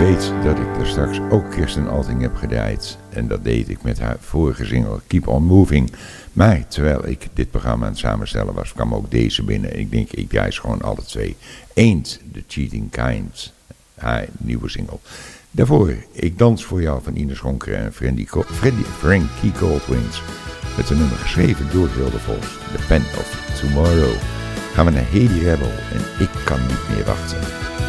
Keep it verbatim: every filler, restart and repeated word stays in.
weet dat ik daar straks ook Kirsten Alting heb gedraaid. En dat deed ik met haar vorige single Keep On Moving. Maar terwijl ik dit programma aan het samenstellen was, kwam ook deze binnen. Ik denk, ik draai ze gewoon alle twee. Ain't the Cheating Kind, haar nieuwe single. Daarvoor, Ik dans voor jou van Ines Schonker en Frankie, Frankie, Frankie Goldwings. Met een nummer geschreven door Hilde Vos, The Pen of Tomorrow. Gaan we naar Hedy Rebel en Ik kan niet meer wachten.